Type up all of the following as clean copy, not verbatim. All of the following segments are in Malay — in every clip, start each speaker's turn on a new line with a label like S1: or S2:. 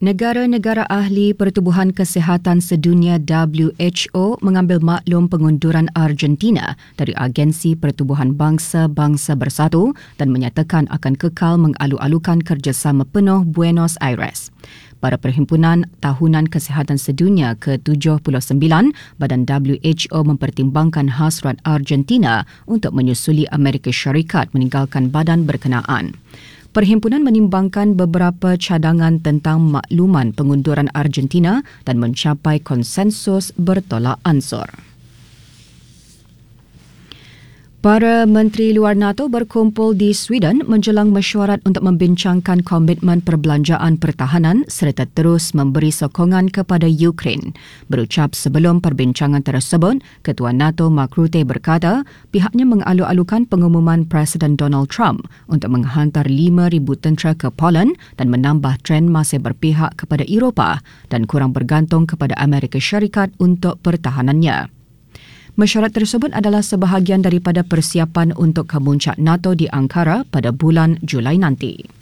S1: Negara-negara ahli Pertubuhan Kesihatan Sedunia WHO mengambil maklum pengunduran Argentina dari Agensi Pertubuhan Bangsa-Bangsa Bersatu dan menyatakan akan kekal mengalu-alukan kerjasama penuh Buenos Aires. Pada Perhimpunan Tahunan Kesihatan Sedunia ke-79, Badan WHO mempertimbangkan hasrat Argentina untuk menyusuli Amerika Syarikat meninggalkan badan berkenaan. Perhimpunan menimbangkan beberapa cadangan tentang makluman pengunduran Argentina dan mencapai konsensus bertolak ansur. Para Menteri Luar NATO berkumpul di Sweden menjelang mesyuarat untuk membincangkan komitmen perbelanjaan pertahanan serta terus memberi sokongan kepada Ukraine. Berucap sebelum perbincangan tersebut, Ketua NATO Mark Rutte berkata pihaknya mengalu-alukan pengumuman Presiden Donald Trump untuk menghantar 5,000 tentera ke Poland dan menambah trend masih berpihak kepada Eropah dan kurang bergantung kepada Amerika Syarikat untuk pertahanannya. Mesyuarat tersebut adalah sebahagian daripada persiapan untuk kemuncak NATO di Ankara pada bulan Julai nanti.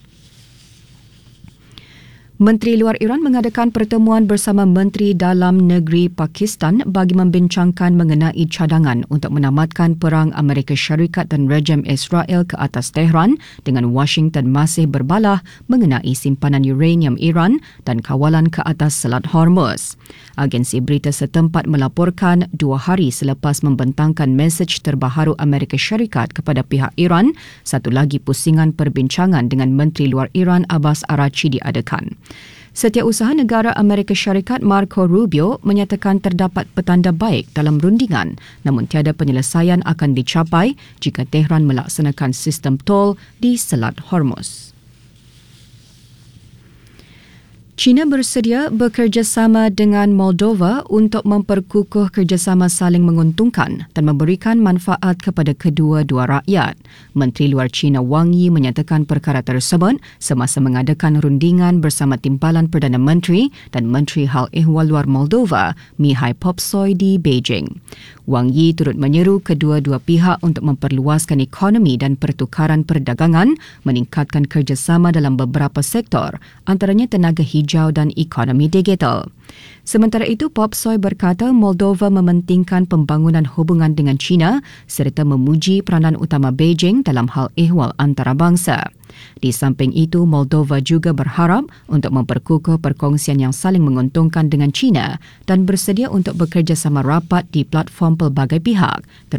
S1: Menteri Luar Iran mengadakan pertemuan bersama Menteri Dalam Negeri Pakistan bagi membincangkan mengenai cadangan untuk menamatkan perang Amerika Syarikat dan rejim Israel ke atas Tehran dengan Washington masih berbalah mengenai simpanan uranium Iran dan kawalan ke atas Selat Hormuz. Agensi berita setempat melaporkan 2 hari selepas membentangkan mesej terbaharu Amerika Syarikat kepada pihak Iran, satu lagi pusingan perbincangan dengan Menteri Luar Iran Abbas Araghchi diadakan. Setiausaha Negara Amerika Syarikat Marco Rubio menyatakan terdapat petanda baik dalam rundingan, namun tiada penyelesaian akan dicapai jika Tehran melaksanakan sistem tol di Selat Hormuz. China bersedia bekerjasama dengan Moldova untuk memperkukuh kerjasama saling menguntungkan dan memberikan manfaat kepada kedua-dua rakyat. Menteri Luar China Wang Yi menyatakan perkara tersebut semasa mengadakan rundingan bersama Timbalan Perdana Menteri dan Menteri Hal Ehwal Luar Moldova, Mihai Popsoy di Beijing. Wang Yi turut menyeru kedua-dua pihak untuk memperluaskan ekonomi dan pertukaran perdagangan, meningkatkan kerjasama dalam beberapa sektor, antaranya tenaga hijau dan ekonomi digital. Sementara itu, Popsoy berkata Moldova mementingkan pembangunan hubungan dengan China serta memuji peranan utama Beijing dalam hal ehwal antarabangsa. Di samping itu, Moldova juga berharap untuk memperkukuh perkongsian yang saling menguntungkan dengan China dan bersedia untuk bekerjasama rapat di platform pelbagai pihak